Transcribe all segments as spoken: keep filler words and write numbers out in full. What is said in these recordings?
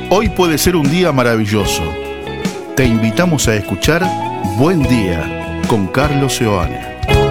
Hoy puede ser un día maravilloso. Te invitamos a escuchar Buen Día con Carlos Seoane.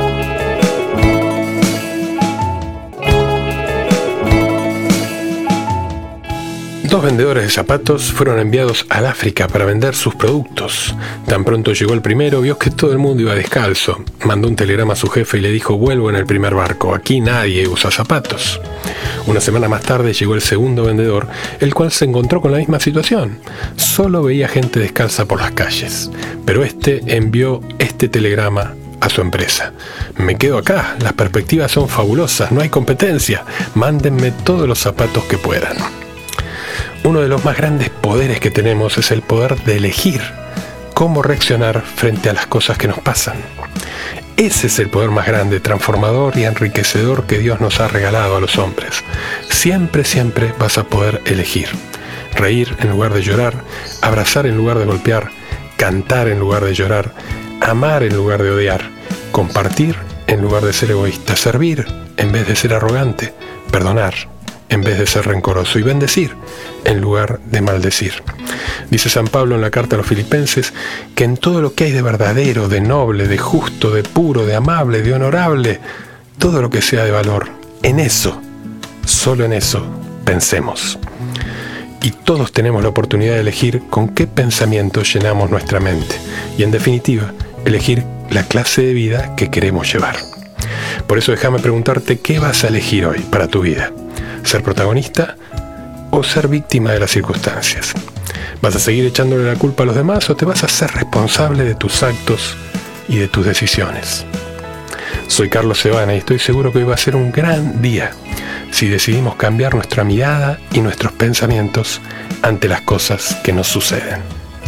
Dos vendedores de zapatos fueron enviados al África para vender sus productos. Tan pronto llegó el primero, vio que todo el mundo iba descalzo. Mandó un telegrama a su jefe y le dijo: vuelvo en el primer barco, aquí nadie usa zapatos. Una semana más tarde llegó el segundo vendedor, el cual se encontró con la misma situación. Solo veía gente descalza por las calles. Pero este envió este telegrama a su empresa: me quedo acá, las perspectivas son fabulosas, no hay competencia, mándenme todos los zapatos que puedan. Uno de los más grandes poderes que tenemos es el poder de elegir cómo reaccionar frente a las cosas que nos pasan. Ese es el poder más grande, transformador y enriquecedor que Dios nos ha regalado a los hombres. Siempre, siempre vas a poder elegir. Reír en lugar de llorar, abrazar en lugar de golpear, cantar en lugar de llorar, amar en lugar de odiar, compartir en lugar de ser egoísta, servir en vez de ser arrogante, perdonar en vez de ser rencoroso y bendecir en lugar de maldecir. Dice San Pablo en la carta a los Filipenses que en todo lo que hay de verdadero, de noble, de justo, de puro, de amable, de honorable, todo lo que sea de valor, en eso, solo en eso, pensemos. Y todos tenemos la oportunidad de elegir con qué pensamientos llenamos nuestra mente y, en definitiva, elegir la clase de vida que queremos llevar. Por eso déjame preguntarte: ¿qué vas a elegir hoy para tu vida? ¿Ser protagonista o ser víctima de las circunstancias? ¿Vas a seguir echándole la culpa a los demás o te vas a hacer responsable de tus actos y de tus decisiones? Soy Carlos Seoane y estoy seguro que hoy va a ser un gran día si decidimos cambiar nuestra mirada y nuestros pensamientos ante las cosas que nos suceden.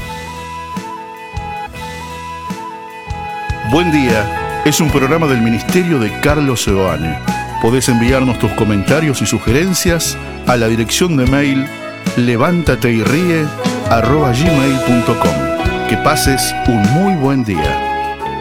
Buen Día es un programa del Ministerio de Carlos Seoane. Podés enviarnos tus comentarios y sugerencias a la dirección de mail levántate y ríe arroba gmail punto com. Que pases un muy buen día.